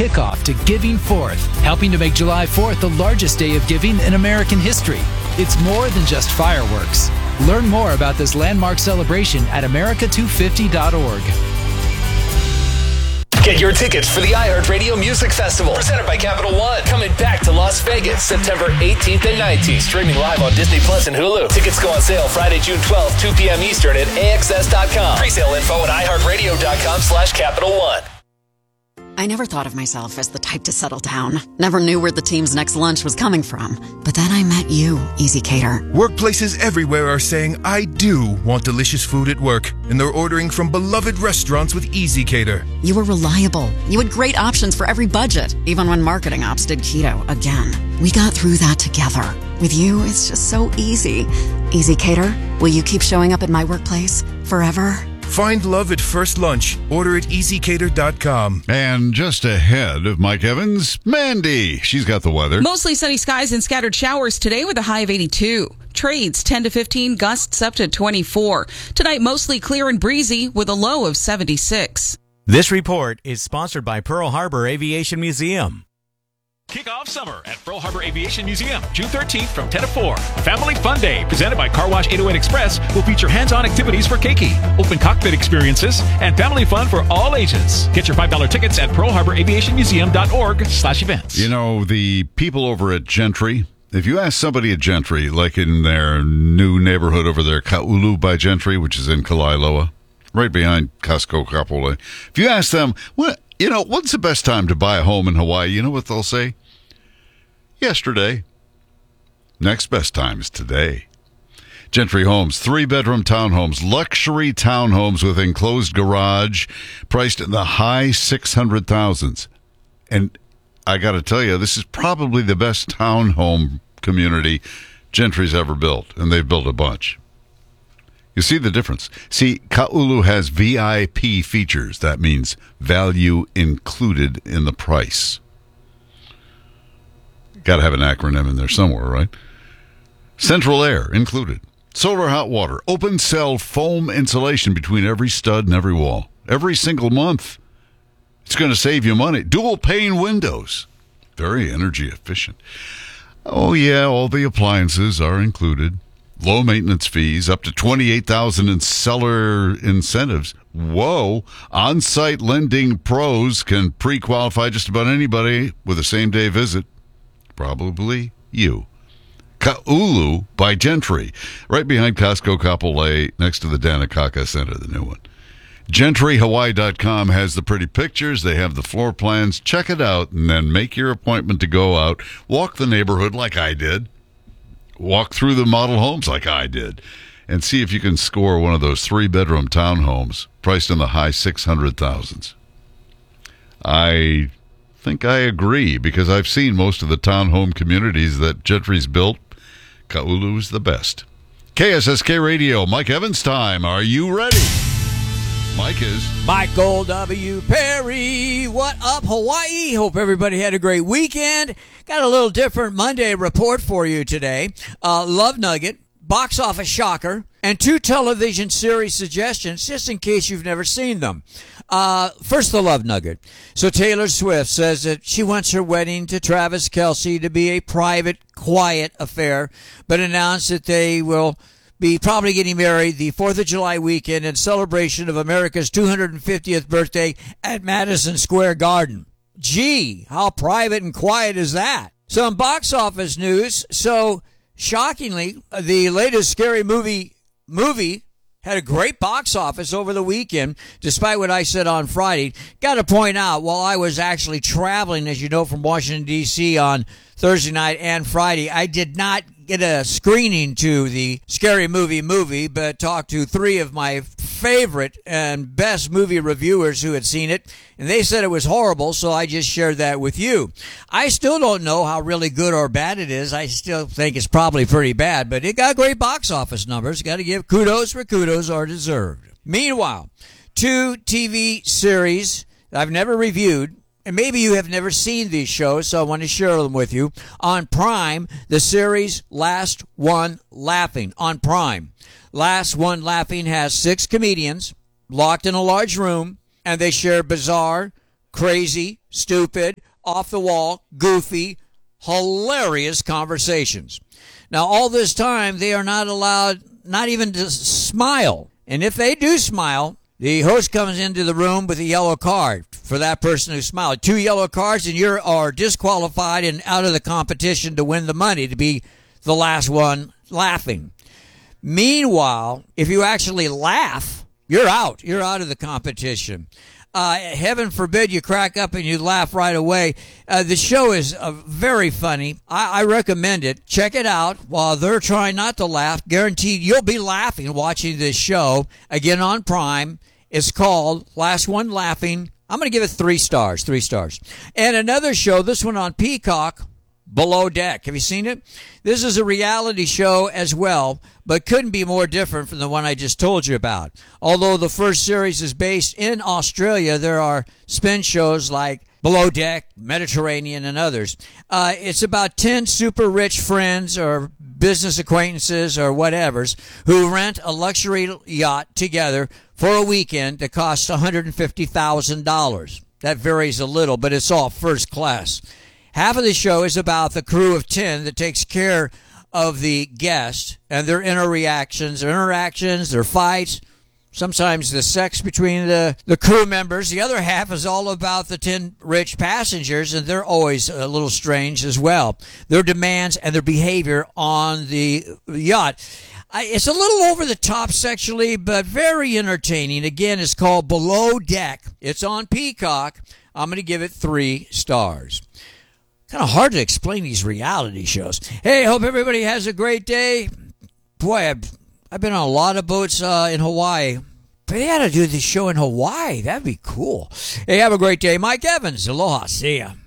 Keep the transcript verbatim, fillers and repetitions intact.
kickoff to Giving Fourth, helping to make July fourth the largest day of giving in American history. It's more than just fireworks. Learn more about this landmark celebration at America two fifty dot org. Get your tickets for the iHeartRadio Music Festival, presented by Capital One. Coming back to Las Vegas, September eighteenth and nineteenth. Streaming live on Disney Plus and Hulu. Tickets go on sale Friday, June twelfth, two p.m. Eastern at A X S dot com. Presale info at iHeartRadio dot com slash Capital One. I never thought of myself as the type to settle down. Never knew where the team's next lunch was coming from. But then I met you, Easy Cater. Workplaces everywhere are saying, I do want delicious food at work. And they're ordering from beloved restaurants with Easy Cater. You were reliable. You had great options for every budget, even when marketing ops did keto again. We got through that together. With you, it's just so easy. Easy Cater, will you keep showing up at my workplace forever? Find love at first lunch. Order at easy cater dot com. And just ahead of Mike Evans, Mandy. She's got the weather. Mostly sunny skies and scattered showers today with a high of eighty-two. Trades ten to fifteen, gusts up to twenty-four. Tonight, mostly clear and breezy with a low of seventy-six. This report is sponsored by Pearl Harbor Aviation Museum. Kick off summer at Pearl Harbor Aviation Museum, June thirteenth from ten to four. Family Fun Day, presented by Car Wash eight oh eight Express, will feature hands-on activities for keiki, open cockpit experiences, and family fun for all ages. Get your five dollar tickets at pearl harbor aviation museum dot org slash events. You know, the people over at Gentry, if you ask somebody at Gentry, like in their new neighborhood over there, Ka'ulu by Gentry, which is in Kalaeloa, right behind Costco Kapolei, if you ask them, what, you know, what's the best time to buy a home in Hawaii? You know what they'll say? Yesterday. Next best time is today. Gentry Homes, three-bedroom townhomes, luxury townhomes with enclosed garage, priced in the high six hundred thousands. And I got to tell you, this is probably the best townhome community Gentry's ever built, and they've built a bunch. You see the difference. See, Ka'ulu has V I P features. That means value included in the price. Got to have an acronym in there somewhere, right? Central air included. Solar hot water. Open cell foam insulation between every stud and every wall. Every single month. It's going to save you money. Dual pane windows. Very energy efficient. Oh, yeah, all the appliances are included. Low maintenance fees, up to twenty-eight thousand dollars in seller incentives. Whoa. On-site lending pros can pre-qualify just about anybody with a same-day visit. Probably you. Ka'ulu by Gentry, right behind Costco Kapolei, next to the Danakaka Center, the new one. Gentry Hawaii dot com has the pretty pictures. They have the floor plans. Check it out and then make your appointment to go out. Walk the neighborhood like I did. Walk through the model homes like I did. And see if you can score one of those three-bedroom townhomes priced in the high six hundred thousands. I think I agree because I've seen most of the townhome communities that Gentry's built. Ka'ulu's the best. K S S K Radio, Mike Evans time. Are you ready? Mike is. Michael W. Perry, what up, Hawaii? Hope everybody had a great weekend. Got a little different Monday report for you today. Uh, Love Nugget, box office shocker, and two television series suggestions, just in case you've never seen them. Uh, first, the Love Nugget. So Taylor Swift says that she wants her wedding to Travis Kelce to be a private, quiet affair, but announced that they will be probably getting married the fourth of July weekend in celebration of America's two hundred fiftieth birthday at Madison Square Garden. Gee, how private and quiet is that? Some box office news. So, shockingly, the latest Scary Movie movie had a great box office over the weekend, despite what I said on Friday. Got to point out, while I was actually traveling, as you know, from Washington, D C on Thursday night and Friday, I did not get a screening to the Scary Movie movie, but talked to three of my favorite and best movie reviewers who had seen it, and they said it was horrible, so I just shared that with you. I still don't know how really good or bad it is. I still think it's probably pretty bad, but it got great box office numbers. Got to give kudos where kudos are deserved. Meanwhile, two T V series I've never reviewed, and maybe you have never seen these shows, so I want to share them with you. On Prime, the series Last One Laughing. On Prime. Last One Laughing has six comedians locked in a large room, and they share bizarre, crazy, stupid, off the wall, goofy, hilarious conversations. Now, all this time, they are not allowed not even to smile. And if they do smile, the host comes into the room with a yellow card for that person who smiled. Two yellow cards, and you are disqualified and out of the competition to win the money, to be the last one laughing. Meanwhile, if you actually laugh, you're out. You're out of the competition. Uh, heaven forbid you crack up and you laugh right away. Uh, the show is uh, very funny. I, I recommend it. Check it out while they're trying not to laugh. Guaranteed you'll be laughing watching this show. Again on Prime. It's called Last One Laughing. I'm going to give it three stars. Three stars. And another show, this one on Peacock, Below Deck. Have you seen it? This is a reality show as well, but couldn't be more different from the one I just told you about. Although the first series is based in Australia, there are spin shows like Below Deck, Mediterranean, and others. Uh, it's about ten super rich friends or business acquaintances or whatevers who rent a luxury yacht together for a weekend that costs one hundred fifty thousand dollars. That varies a little, but it's all first class. Half of the show is about the crew of ten that takes care of the guests and their interactions, their interactions, their fights, sometimes the sex between the, the crew members. The other half is all about the ten rich passengers, and they're always a little strange as well. Their demands and their behavior on the yacht. It's a little over the top sexually, but very entertaining. Again, it's called Below Deck. It's on Peacock. I'm going to give it three stars. Kind of hard to explain these reality shows. Hey, hope everybody has a great day. Boy, I've, I've been on a lot of boats uh, in Hawaii. But they ought to do this show in Hawaii. That'd be cool. Hey, have a great day. Mike Evans. Aloha. See ya.